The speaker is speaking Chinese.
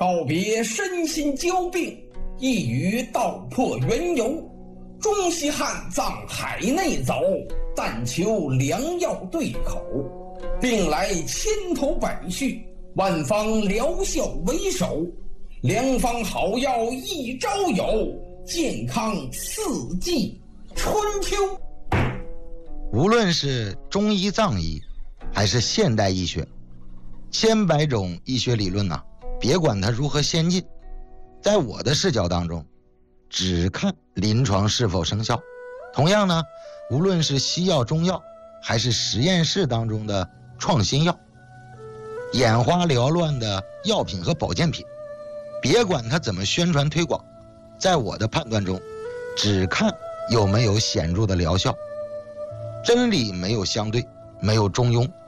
告别身心交病，一于道破缘由。中西汉藏海内走，但求良药对口。病来千头百绪，万方疗效为首。良方好药一朝有，健康四季春秋。 无论是中医藏医还是现代医学，千百种医学理论别管它如何先进，在我的视角当中只看临床是否生效。同样呢，无论是西药中药还是实验室当中的创新药，眼花缭乱的药品和保健品，别管它怎么宣传推广，在我的判断中只看有没有显著的疗效。真理没有相对，没有中庸，